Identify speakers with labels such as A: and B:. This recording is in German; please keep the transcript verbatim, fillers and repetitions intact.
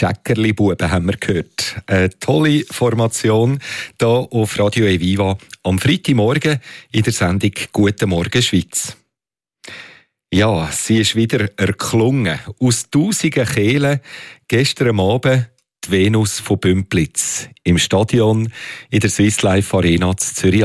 A: Checkerli-Buben haben wir gehört. Eine tolle Formation hier auf Radio Eviva am Freitagmorgen in der Sendung «Guten Morgen Schweiz». Ja, sie ist wieder erklungen. Aus tausenden Kehlen gestern am Abend die Venus von Bümplitz im Stadion in der Swiss Life Arena zu Zürich.